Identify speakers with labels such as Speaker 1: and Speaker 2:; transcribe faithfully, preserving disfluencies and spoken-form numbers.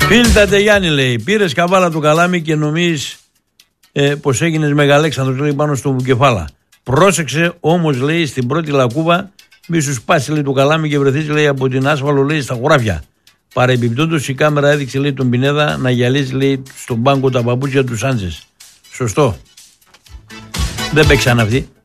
Speaker 1: Φίλτα Τεγιάννη λέει: πήρες καβάλα του καλάμι και νομίζεις ε, πως έγινες Μεγαλέξανδρος, λέει, πάνω στο κεφάλα. Πρόσεξε όμως, λέει, στην πρώτη λακκούβα μη σου σπάσει, λέει, το καλάμι και βρεθείς, λέει, από την άσφαλο, λέει, στα χωράφια. Παρεμπιπτόντως η κάμερα έδειξε, λέει, τον Πινέδα να γυαλίζει, λέει, στον πάγκο τα παπούτσια του Σάντζες. Σωστό. Δεν παίξαν αυτοί.